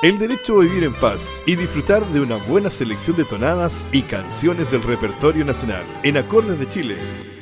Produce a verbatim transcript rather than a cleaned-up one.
el derecho a vivir en paz y disfrutar de una buena selección de tonadas y canciones del repertorio nacional en Acordes de Chile.